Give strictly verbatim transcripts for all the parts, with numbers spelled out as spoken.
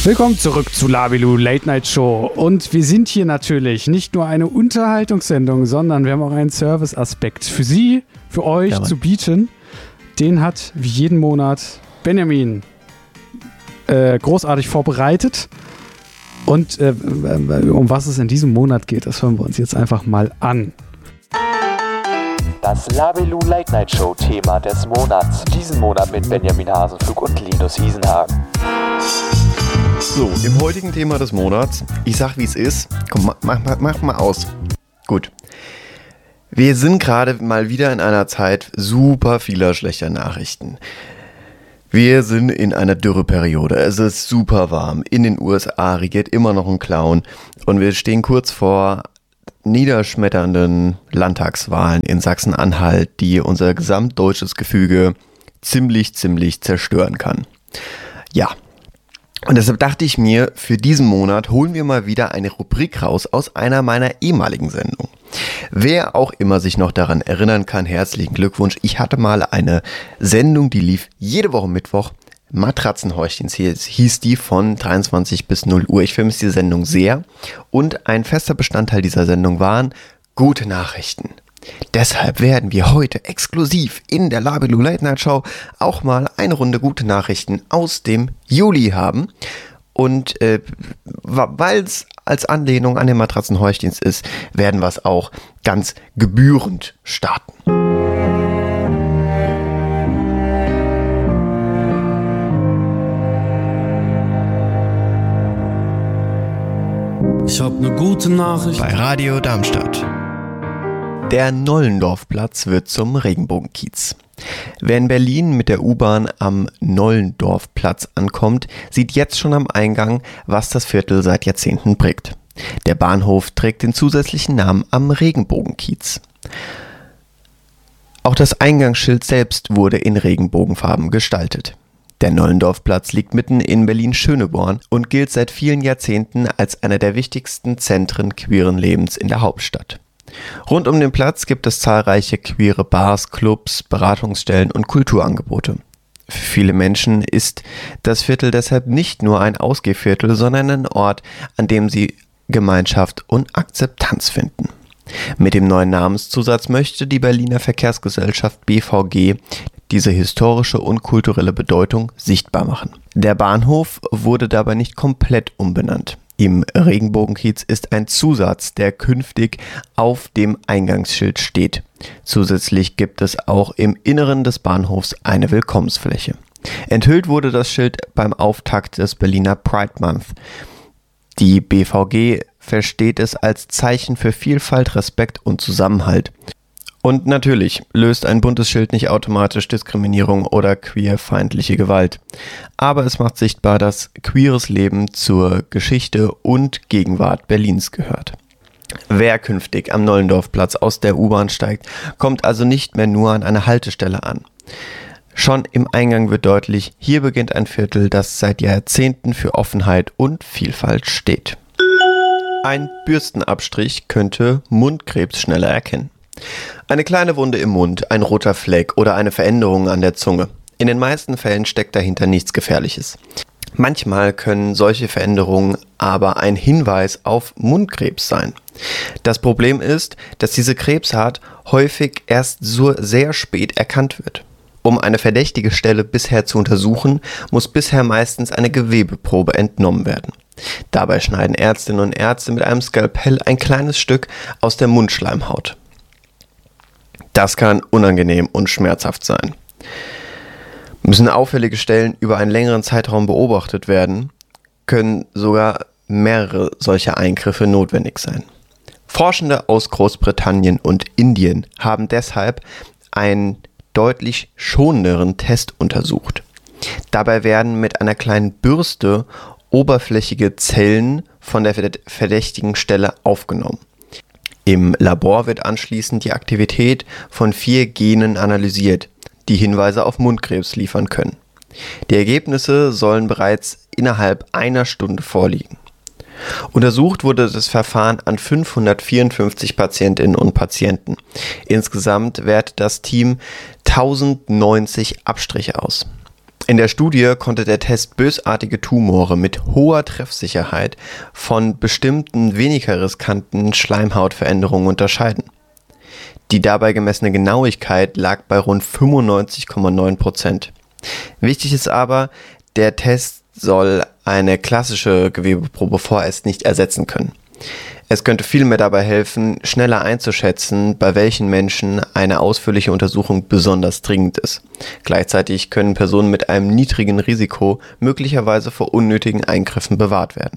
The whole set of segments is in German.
Willkommen zurück zu Labilu Late Night Show. Und wir sind hier natürlich nicht nur eine Unterhaltungssendung, sondern wir haben auch einen Service-Aspekt für Sie, für euch ja, zu bieten. Den hat wie jeden Monat Benjamin äh, großartig vorbereitet. Und äh, um was es in diesem Monat geht, das hören wir uns jetzt einfach mal an. Das Labilu Late Night Show Thema des Monats. Diesen Monat mit Benjamin Hasenflug und Linus Hiesenhagen. So, im heutigen Thema des Monats, ich sag wie es ist, komm, mach, mach, mach mal aus. Gut. Wir sind gerade mal wieder in einer Zeit super vieler schlechter Nachrichten. Wir sind in einer Dürreperiode, es ist super warm, in den U S A regiert immer noch ein Clown und wir stehen kurz vor niederschmetternden Landtagswahlen in Sachsen-Anhalt, die unser gesamtdeutsches Gefüge ziemlich, ziemlich zerstören kann. Ja. Und deshalb dachte ich mir, für diesen Monat holen wir mal wieder eine Rubrik raus aus einer meiner ehemaligen Sendungen. Wer auch immer sich noch daran erinnern kann, herzlichen Glückwunsch. Ich hatte mal eine Sendung, die lief jede Woche Mittwoch. Matratzenhäuschens hieß die, von dreiundzwanzig bis null Uhr. Ich vermisse die Sendung sehr. Und ein fester Bestandteil dieser Sendung waren gute Nachrichten. Deshalb werden wir heute exklusiv in der Labilu Late Night Show auch mal eine Runde gute Nachrichten aus dem Juli haben. Und äh, weil es als Anlehnung an den Matratzenhäuschens ist, werden wir es auch ganz gebührend starten. Ich hab ne gute Nachricht bei Radio Darmstadt. Der Nollendorfplatz wird zum Regenbogenkiez. Wer in Berlin mit der U-Bahn am Nollendorfplatz ankommt, sieht jetzt schon am Eingang, was das Viertel seit Jahrzehnten prägt. Der Bahnhof trägt den zusätzlichen Namen am Regenbogenkiez. Auch das Eingangsschild selbst wurde in Regenbogenfarben gestaltet. Der Nollendorfplatz liegt mitten in Berlin-Schöneborn und gilt seit vielen Jahrzehnten als einer der wichtigsten Zentren queeren Lebens in der Hauptstadt. Rund um den Platz gibt es zahlreiche queere Bars, Clubs, Beratungsstellen und Kulturangebote. Für viele Menschen ist das Viertel deshalb nicht nur ein Ausgehviertel, sondern ein Ort, an dem sie Gemeinschaft und Akzeptanz finden. Mit dem neuen Namenszusatz möchte die Berliner Verkehrsgesellschaft B V G diese historische und kulturelle Bedeutung sichtbar machen. Der Bahnhof wurde dabei nicht komplett umbenannt. Im Regenbogenkiez ist ein Zusatz, der künftig auf dem Eingangsschild steht. Zusätzlich gibt es auch im Inneren des Bahnhofs eine Willkommensfläche. Enthüllt wurde das Schild beim Auftakt des Berliner Pride Month. Die B V G versteht es als Zeichen für Vielfalt, Respekt und Zusammenhalt. Und natürlich löst ein buntes Schild nicht automatisch Diskriminierung oder queerfeindliche Gewalt. Aber es macht sichtbar, dass queeres Leben zur Geschichte und Gegenwart Berlins gehört. Wer künftig am Nollendorfplatz aus der U-Bahn steigt, kommt also nicht mehr nur an einer Haltestelle an. Schon im Eingang wird deutlich, hier beginnt ein Viertel, das seit Jahrzehnten für Offenheit und Vielfalt steht. Ein Bürstenabstrich könnte Mundkrebs schneller erkennen. Eine kleine Wunde im Mund, ein roter Fleck oder eine Veränderung an der Zunge. In den meisten Fällen steckt dahinter nichts Gefährliches. Manchmal können solche Veränderungen aber ein Hinweis auf Mundkrebs sein. Das Problem ist, dass diese Krebsart häufig erst so sehr spät erkannt wird. Um eine verdächtige Stelle bisher zu untersuchen, muss bisher meistens eine Gewebeprobe entnommen werden. Dabei schneiden Ärztinnen und Ärzte mit einem Skalpell ein kleines Stück aus der Mundschleimhaut. Das kann unangenehm und schmerzhaft sein. Müssen auffällige Stellen über einen längeren Zeitraum beobachtet werden, können sogar mehrere solcher Eingriffe notwendig sein. Forschende aus Großbritannien und Indien haben deshalb einen deutlich schonenderen Test untersucht. Dabei werden mit einer kleinen Bürste oberflächige Zellen von der verdächtigen Stelle aufgenommen. Im Labor wird anschließend die Aktivität von vier Genen analysiert, die Hinweise auf Mundkrebs liefern können. Die Ergebnisse sollen bereits innerhalb einer Stunde vorliegen. Untersucht wurde das Verfahren an fünfhundertvierundfünfzig Patientinnen und Patienten. Insgesamt wertet das Team tausendneunzig Abstriche aus. In der Studie konnte der Test bösartige Tumore mit hoher Treffsicherheit von bestimmten weniger riskanten Schleimhautveränderungen unterscheiden. Die dabei gemessene Genauigkeit lag bei rund fünfundneunzig Komma neun Prozent. Wichtig ist aber, der Test soll eine klassische Gewebeprobe vorerst nicht ersetzen können. Es könnte vielmehr dabei helfen, schneller einzuschätzen, bei welchen Menschen eine ausführliche Untersuchung besonders dringend ist. Gleichzeitig können Personen mit einem niedrigen Risiko möglicherweise vor unnötigen Eingriffen bewahrt werden.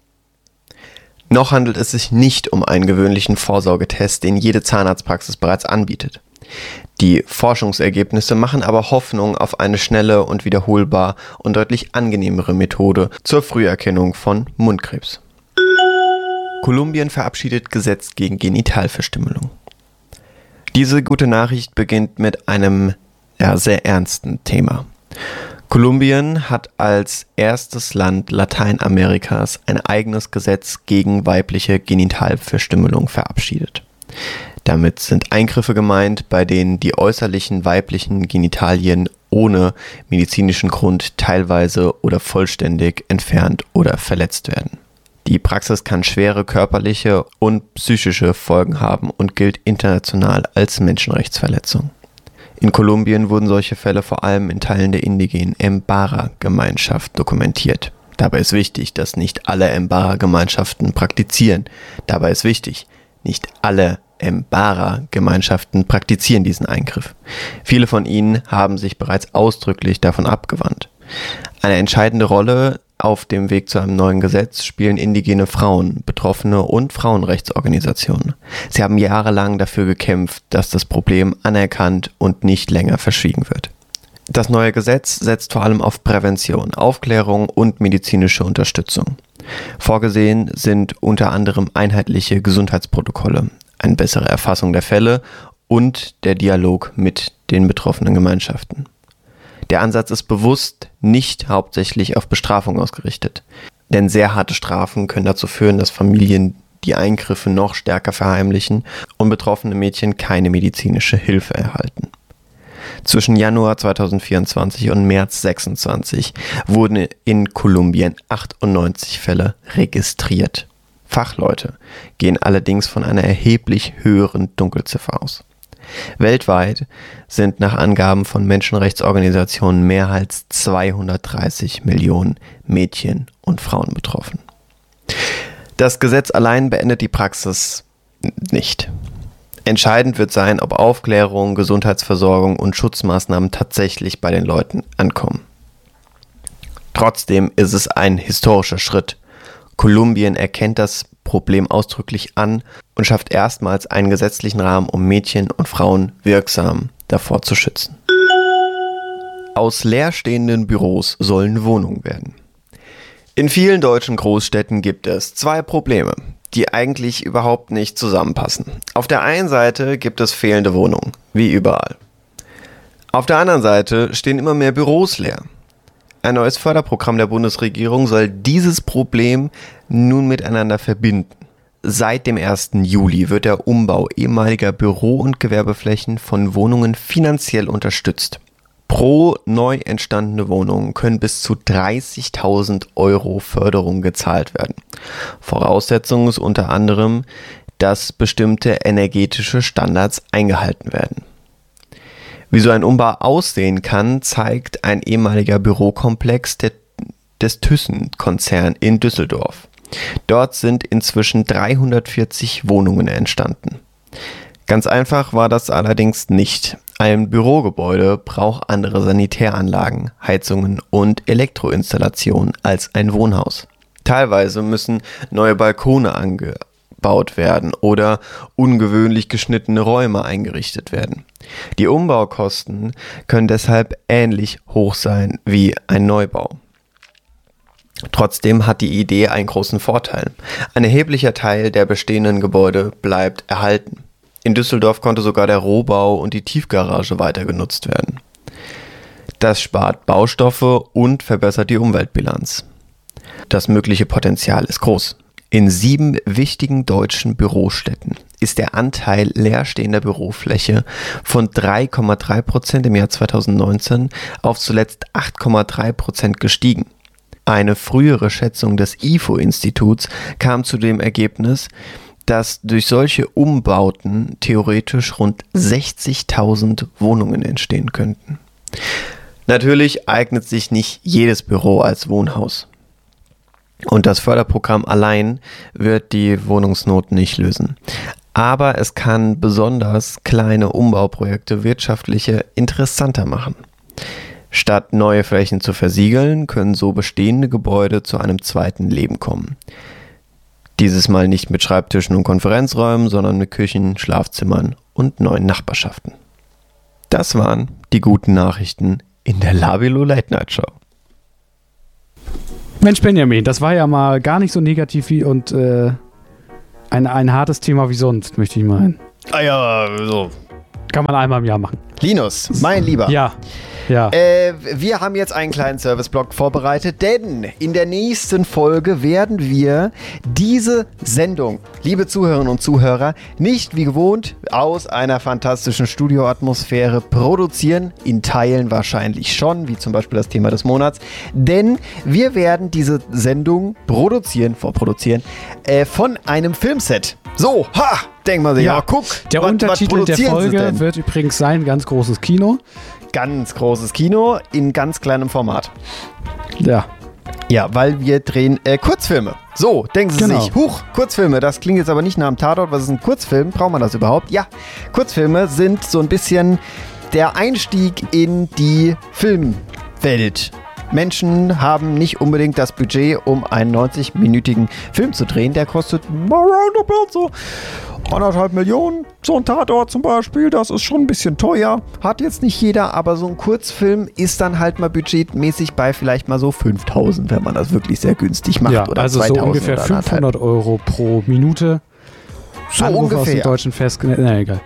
Noch handelt es sich nicht um einen gewöhnlichen Vorsorgetest, den jede Zahnarztpraxis bereits anbietet. Die Forschungsergebnisse machen aber Hoffnung auf eine schnelle und wiederholbar und deutlich angenehmere Methode zur Früherkennung von Mundkrebs. Kolumbien verabschiedet Gesetz gegen Genitalverstümmelung. Diese gute Nachricht beginnt mit einem ja, sehr ernsten Thema. Kolumbien hat als erstes Land Lateinamerikas ein eigenes Gesetz gegen weibliche Genitalverstümmelung verabschiedet. Damit sind Eingriffe gemeint, bei denen die äußerlichen weiblichen Genitalien ohne medizinischen Grund teilweise oder vollständig entfernt oder verletzt werden. Die Praxis kann schwere körperliche und psychische Folgen haben und gilt international als Menschenrechtsverletzung. In Kolumbien wurden solche Fälle vor allem in Teilen der indigenen Mbara-Gemeinschaft dokumentiert. Dabei ist wichtig, dass nicht alle Mbara-Gemeinschaften praktizieren. Dabei ist wichtig, nicht alle Mbara-Gemeinschaften praktizieren diesen Eingriff. Viele von ihnen haben sich bereits ausdrücklich davon abgewandt. Eine entscheidende Rolle auf dem Weg zu einem neuen Gesetz spielen indigene Frauen, Betroffene und Frauenrechtsorganisationen. Sie haben jahrelang dafür gekämpft, dass das Problem anerkannt und nicht länger verschwiegen wird. Das neue Gesetz setzt vor allem auf Prävention, Aufklärung und medizinische Unterstützung. Vorgesehen sind unter anderem einheitliche Gesundheitsprotokolle, eine bessere Erfassung der Fälle und der Dialog mit den betroffenen Gemeinschaften. Der Ansatz ist bewusst nicht hauptsächlich auf Bestrafung ausgerichtet, denn sehr harte Strafen können dazu führen, dass Familien die Eingriffe noch stärker verheimlichen und betroffene Mädchen keine medizinische Hilfe erhalten. Zwischen Januar zweitausendvierundzwanzig und März zweitausendsechsundzwanzig wurden in Kolumbien achtundneunzig Fälle registriert. Fachleute gehen allerdings von einer erheblich höheren Dunkelziffer aus. Weltweit sind nach Angaben von Menschenrechtsorganisationen mehr als zweihundertdreißig Millionen Mädchen und Frauen betroffen. Das Gesetz allein beendet die Praxis nicht. Entscheidend wird sein, ob Aufklärung, Gesundheitsversorgung und Schutzmaßnahmen tatsächlich bei den Leuten ankommen. Trotzdem ist es ein historischer Schritt. Kolumbien erkennt das Problem ausdrücklich an und schafft erstmals einen gesetzlichen Rahmen, um Mädchen und Frauen wirksam davor zu schützen. Aus leerstehenden Büros sollen Wohnungen werden. In vielen deutschen Großstädten gibt es zwei Probleme, die eigentlich überhaupt nicht zusammenpassen. Auf der einen Seite gibt es fehlende Wohnungen, wie überall. Auf der anderen Seite stehen immer mehr Büros leer. Ein neues Förderprogramm der Bundesregierung soll dieses Problem nun miteinander verbinden. Seit dem ersten Juli wird der Umbau ehemaliger Büro- und Gewerbeflächen von Wohnungen finanziell unterstützt. Pro neu entstandene Wohnung können bis zu dreißigtausend Euro Förderung gezahlt werden. Voraussetzung ist unter anderem, dass bestimmte energetische Standards eingehalten werden. Wie so ein Umbau aussehen kann, zeigt ein ehemaliger Bürokomplex der, des Thyssen-Konzern in Düsseldorf. Dort sind inzwischen dreihundertvierzig Wohnungen entstanden. Ganz einfach war das allerdings nicht. Ein Bürogebäude braucht andere Sanitäranlagen, Heizungen und Elektroinstallationen als ein Wohnhaus. Teilweise müssen neue Balkone angebaut werden oder ungewöhnlich geschnittene Räume eingerichtet werden. Die Umbaukosten können deshalb ähnlich hoch sein wie ein Neubau. Trotzdem hat die Idee einen großen Vorteil. Ein erheblicher Teil der bestehenden Gebäude bleibt erhalten. In Düsseldorf konnte sogar der Rohbau und die Tiefgarage weiter genutzt werden. Das spart Baustoffe und verbessert die Umweltbilanz. Das mögliche Potenzial ist groß. In sieben wichtigen deutschen Bürostädten ist der Anteil leerstehender Bürofläche von drei Komma drei Prozent im Jahr zweitausendneunzehn auf zuletzt acht Komma drei Prozent gestiegen. Eine frühere Schätzung des I F O-Instituts kam zu dem Ergebnis, dass durch solche Umbauten theoretisch rund sechzigtausend Wohnungen entstehen könnten. Natürlich eignet sich nicht jedes Büro als Wohnhaus. Und das Förderprogramm allein wird die Wohnungsnot nicht lösen. Aber es kann besonders kleine Umbauprojekte wirtschaftliche interessanter machen. Statt neue Flächen zu versiegeln, können so bestehende Gebäude zu einem zweiten Leben kommen. Dieses Mal nicht mit Schreibtischen und Konferenzräumen, sondern mit Küchen, Schlafzimmern und neuen Nachbarschaften. Das waren die guten Nachrichten in der Labilo Late Night Show. Mensch, Benjamin, das war ja mal gar nicht so negativ wie und äh, ein, ein hartes Thema wie sonst, möchte ich meinen. Ah ja, so. Kann man einmal im Jahr machen. Linus, mein Lieber. Ja. Ja. Äh, wir haben jetzt einen kleinen Serviceblock vorbereitet, denn in der nächsten Folge werden wir diese Sendung, liebe Zuhörerinnen und Zuhörer, nicht wie gewohnt aus einer fantastischen Studioatmosphäre produzieren, in Teilen wahrscheinlich schon, wie zum Beispiel das Thema des Monats, denn wir werden diese Sendung produzieren, vorproduzieren, äh, von einem Filmset. So, ha! Denkt man sich, ja, ja guck. Der was, Untertitel was der Folge wird übrigens sein, ganz großes Kino. Ganz großes Kino in ganz kleinem Format. Ja. Ja, weil wir drehen äh, Kurzfilme. So, denken Sie genau. sich, huch, Kurzfilme, das klingt jetzt aber nicht nach einem Tatort. Was ist ein Kurzfilm? Braucht man das überhaupt? Ja, Kurzfilme sind so ein bisschen der Einstieg in die Filmwelt. Menschen haben nicht unbedingt das Budget, um einen neunzig-minütigen Film zu drehen. Der kostet roundabout so anderthalb Millionen. So ein Tatort zum Beispiel, das ist schon ein bisschen teuer. Hat jetzt nicht jeder, aber so ein Kurzfilm ist dann halt mal budgetmäßig bei vielleicht mal so fünftausend, wenn man das wirklich sehr günstig macht. Ja, oder also so ungefähr fünfhundert Euro pro Minute. So Anruf ungefähr. Aus dem deutschen Fest... Na, egal.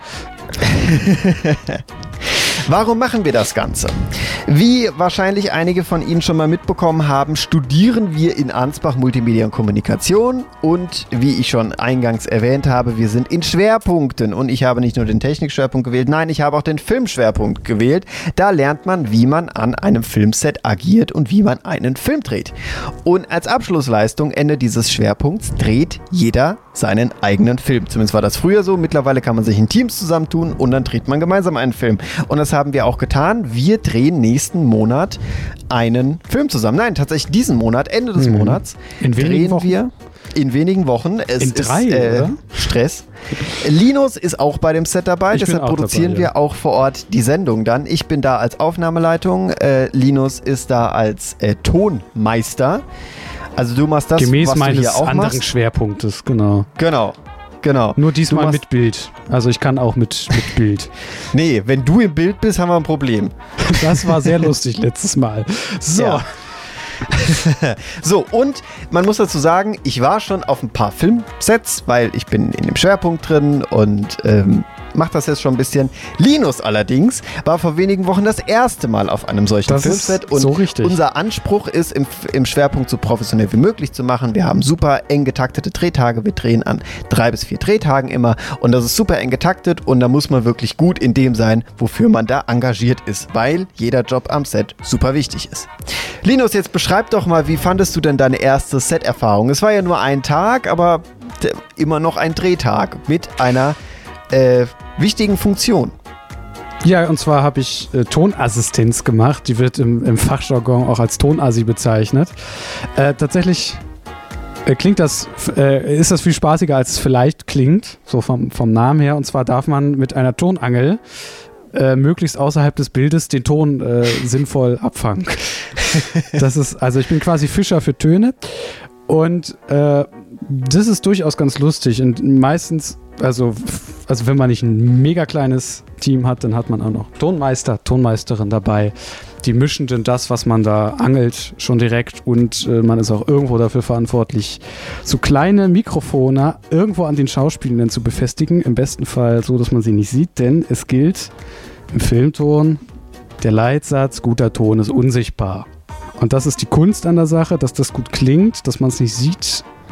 Warum machen wir das Ganze? Wie wahrscheinlich einige von Ihnen schon mal mitbekommen haben, studieren wir in Ansbach Multimedia und Kommunikation und wie ich schon eingangs erwähnt habe, wir sind in Schwerpunkten und ich habe nicht nur den Technikschwerpunkt gewählt, nein, ich habe auch den Filmschwerpunkt gewählt. Da lernt man, wie man an einem Filmset agiert und wie man einen Film dreht. Und als Abschlussleistung Ende dieses Schwerpunkts dreht jeder seinen eigenen Film. Zumindest war das früher so. Mittlerweile kann man sich in Teams zusammentun und dann dreht man gemeinsam einen Film. Und das haben wir auch getan. Wir drehen nächsten Monat einen Film zusammen. Nein, tatsächlich diesen Monat, Ende des mhm. Monats, in drehen Wochen? wir in wenigen Wochen. Es in drei, ist äh, oder? Stress. Linus ist auch bei dem Set dabei, ich deshalb produzieren dabei, ja. wir auch vor Ort die Sendung dann. Ich bin da als Aufnahmeleitung, äh, Linus ist da als äh, Tonmeister. Also du machst das, Gemäß was meines du hier auch anderen machst. Schwerpunktes, genau. Genau. Genau. Nur diesmal mit Bild. Also ich kann auch mit, mit Bild. Nee, wenn du im Bild bist, haben wir ein Problem. Das war sehr lustig letztes Mal. So. Ja. So, und man muss dazu sagen, ich war schon auf ein paar Filmsets, weil ich bin in dem Schwerpunkt drin und ähm, mache das jetzt schon ein bisschen. Linus allerdings war vor wenigen Wochen das erste Mal auf einem solchen das Filmset. Ist und so richtig. Unser Anspruch ist, im, im Schwerpunkt so professionell wie möglich zu machen. Wir haben super eng getaktete Drehtage. Wir drehen an drei bis vier Drehtagen immer und das ist super eng getaktet und da muss man wirklich gut in dem sein, wofür man da engagiert ist, weil jeder Job am Set super wichtig ist. Linus, jetzt beschreib doch mal, wie fandest du denn deine erste Set-Erfahrung? Es war ja nur ein Tag, aber immer noch ein Drehtag mit einer äh, wichtigen Funktion. Ja, und zwar habe ich äh, Tonassistenz gemacht. Die wird im, im Fachjargon auch als Tonassi bezeichnet. Äh, tatsächlich äh, klingt das, äh, ist das viel spaßiger, als es vielleicht klingt, so vom, vom Namen her. Und zwar darf man mit einer Tonangel Äh, möglichst außerhalb des Bildes den Ton äh, sinnvoll abfangen. Das ist, also ich bin quasi Fischer für Töne und äh, das ist durchaus ganz lustig und meistens, also, also wenn man nicht ein mega kleines Team hat, dann hat man auch noch Tonmeister, Tonmeisterin dabei. Die mischen dann das, was man da angelt, schon direkt und äh, man ist auch irgendwo dafür verantwortlich, so kleine Mikrofone irgendwo an den Schauspielenden zu befestigen. Im besten Fall so, dass man sie nicht sieht, denn es gilt im Filmton, der Leitsatz, guter Ton ist unsichtbar. Und das ist die Kunst an der Sache, dass das gut klingt, dass man es nicht sieht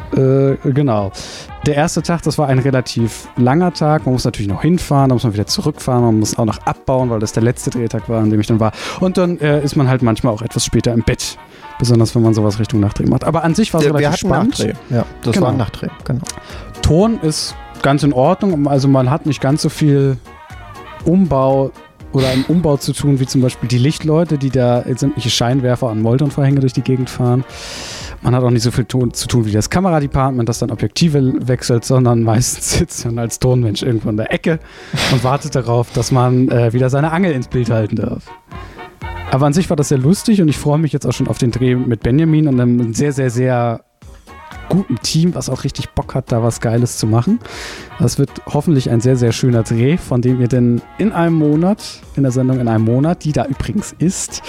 Äh, genau. Der erste Tag, das war ein relativ langer Tag. Man muss natürlich noch hinfahren, dann muss man wieder zurückfahren, man muss auch noch abbauen, weil das der letzte Drehtag war, an dem ich dann war. Und dann äh, ist man halt manchmal auch etwas später im Bett. Besonders, wenn man sowas Richtung Nachdreh macht. Aber an sich war es ja, relativ wir hatten spannend. Nachdreh. Ja, das genau. war ein Nachdreh, genau. Ton ist ganz in Ordnung. Also man hat nicht ganz so viel Umbau oder im Umbau zu tun, wie zum Beispiel die Lichtleute, die da sämtliche Scheinwerfer und Moltonvorhänge durch die Gegend fahren. Man hat auch nicht so viel Ton zu tun wie das Kameradepartment, das dann Objektive wechselt, sondern meistens sitzt man als Tonmensch irgendwo in der Ecke und wartet darauf, dass man äh, wieder seine Angel ins Bild halten darf. Aber an sich war das sehr lustig und ich freue mich jetzt auch schon auf den Dreh mit Benjamin und einem sehr, sehr, sehr guten Team, was auch richtig Bock hat, da was Geiles zu machen. Das wird hoffentlich ein sehr, sehr schöner Dreh, von dem ihr denn in einem Monat, in der Sendung in einem Monat, die da übrigens ist,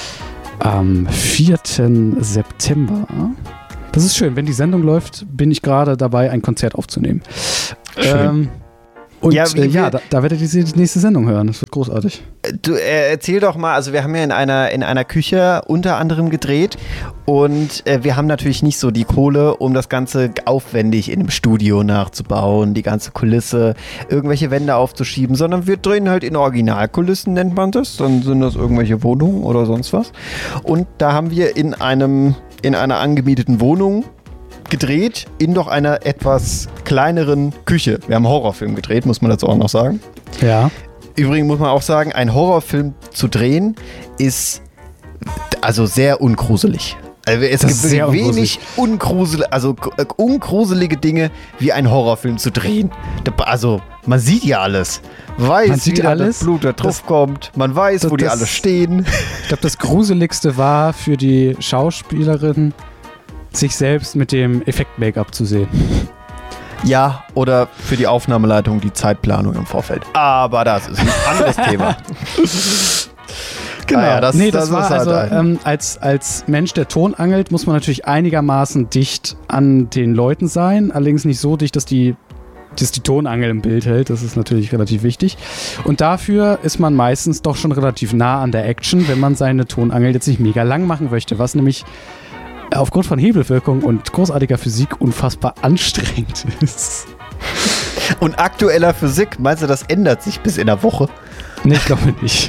am vierten September. Das ist schön. Wenn die Sendung läuft, bin ich gerade dabei, ein Konzert aufzunehmen. Schön. Ähm, und ja, äh, ja da, da werdet ihr die nächste Sendung hören. Das wird großartig. Du äh, erzähl doch mal, also wir haben ja in einer, in einer Küche unter anderem gedreht und äh, wir haben natürlich nicht so die Kohle, um das Ganze aufwendig in einem Studio nachzubauen, die ganze Kulisse, irgendwelche Wände aufzuschieben, sondern wir drehen halt in Originalkulissen, nennt man das. Dann sind das irgendwelche Wohnungen oder sonst was. Und da haben wir in einem, in einer angemieteten Wohnung gedreht, in doch einer etwas kleineren Küche. Wir haben einen Horrorfilm gedreht, muss man dazu auch noch sagen. Ja. Übrigens muss man auch sagen, einen Horrorfilm zu drehen ist also sehr ungruselig. Also es das gibt sehr wenig ungrusel, also ungruselige Dinge wie einen Horrorfilm zu drehen. Also man sieht ja alles. Weiß, man sieht wie alles, das Blut da drauf das, kommt. Man weiß, das, wo die das, alle stehen. Ich glaube, das Gruseligste war für die Schauspielerin, sich selbst mit dem Effekt-Make-up zu sehen. Ja, oder für die Aufnahmeleitung die Zeitplanung im Vorfeld. Aber das ist ein anderes Thema. Genau. Ah ja, das, nee, das, das war halt also ähm, als, als Mensch, der Ton angelt, muss man natürlich einigermaßen dicht an den Leuten sein. Allerdings nicht so dicht, dass die, dass die Tonangel im Bild hält. Das ist natürlich relativ wichtig. Und dafür ist man meistens doch schon relativ nah an der Action, wenn man seine Tonangel jetzt nicht mega lang machen möchte, was nämlich aufgrund von Hebelwirkung und großartiger Physik unfassbar anstrengend ist. Und aktueller Physik, meinst du, das ändert sich bis in der Woche? Nee, ich glaube nicht.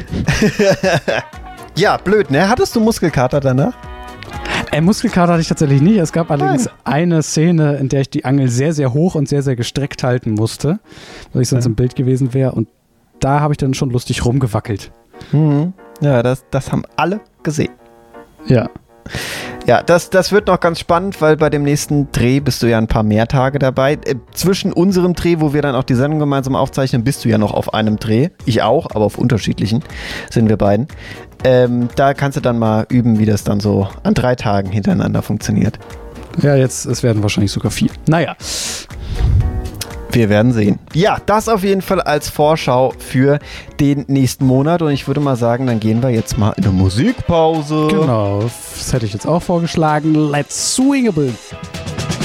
Ja, blöd, ne? Hattest du Muskelkater danach? Äh, Muskelkater hatte ich tatsächlich nicht. Es gab allerdings Nein. eine Szene, in der ich die Angel sehr, sehr hoch und sehr, sehr gestreckt halten musste, weil ich sonst ja. im Bild gewesen wäre. Und da habe ich dann schon lustig rumgewackelt. Mhm. Ja, das, das haben alle gesehen. Ja. Ja, das, das wird noch ganz spannend, weil bei dem nächsten Dreh bist du ja ein paar mehr Tage dabei. Äh, zwischen unserem Dreh, wo wir dann auch die Sendung gemeinsam aufzeichnen, bist du ja noch auf einem Dreh. Ich auch, aber auf unterschiedlichen sind wir beiden. Ähm, da kannst du dann mal üben, wie das dann so an drei Tagen hintereinander funktioniert. Ja, jetzt, es werden wahrscheinlich sogar vier. Naja. Wir werden sehen. Ja, das auf jeden Fall als Vorschau für den nächsten Monat. Und ich würde mal sagen, dann gehen wir jetzt mal in eine Musikpause. Genau, das hätte ich jetzt auch vorgeschlagen. Let's swing a bit.